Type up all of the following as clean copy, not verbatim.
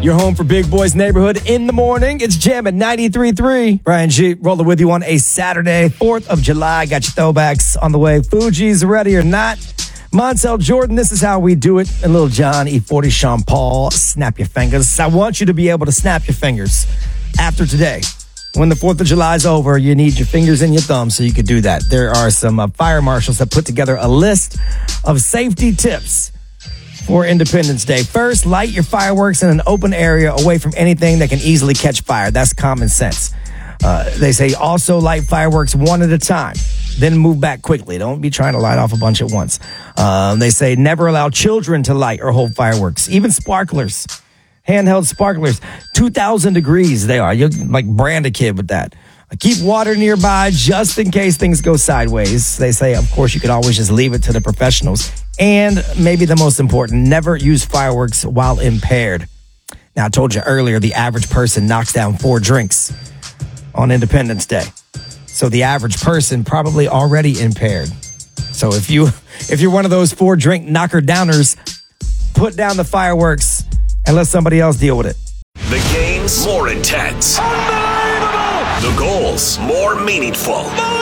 Your home for Big Boys Neighborhood in the morning. It's Jam at 93.3. Brian G. rolling with you on a Saturday, 4th of July. Got your throwbacks on the way. Fuji's ready or not. Montel Jordan, this is how we do it. And Lil Jon, E40, Sean Paul, snap your fingers. I want you to be able to snap your fingers after today. When the 4th of July is over, you need your fingers and your thumbs so you can do that. There are some fire marshals that put together a list of safety tips for Independence Day. First, light your fireworks in an open area away from anything that can easily catch fire. That's common sense. They say also light fireworks one at a time, then move back quickly. Don't be trying to light off a bunch at once. They say never allow children to light or hold fireworks, even sparklers. Handheld sparklers, 2,000 degrees they are. You like brand a kid with that. Keep water nearby just in case things go sideways. They say, of course, you could always just leave it to the professionals. And maybe the most important, never use fireworks while impaired. Now, I told you earlier, the average person knocks down 4 drinks on Independence Day. So the average person probably already impaired. So if you're one of those 4 drink knocker downers, put down the fireworks and let somebody else deal with it. The games more intense. The goals more meaningful.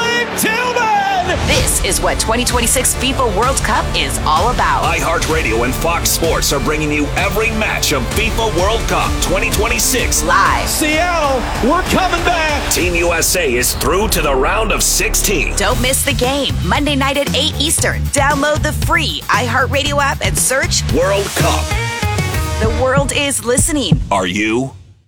This is what 2026 FIFA World Cup is all about. iHeartRadio and Fox Sports are bringing you every match of FIFA World Cup 2026 live. Seattle, we're coming back. Team USA is through to the round of 16. Don't miss the game. Monday night at 8 Eastern. Download the free iHeartRadio app and search World Cup. The world is listening. Are you?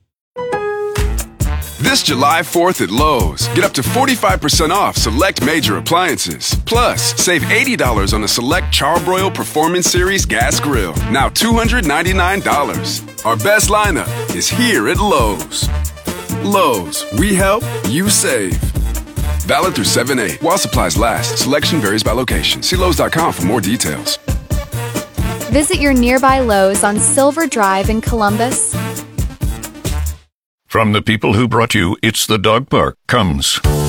This July 4th at Lowe's, get up to 45% off select major appliances. Plus, save $80 on a select Charbroil Performance Series gas grill. Now $299. Our best lineup is here at Lowe's. Lowe's, we help, you save. Valid through 7/8. While supplies last, selection varies by location. See Lowes.com for more details. Visit your nearby Lowe's on Silver Drive in Columbus. From the people who brought you It's the Dog Park comes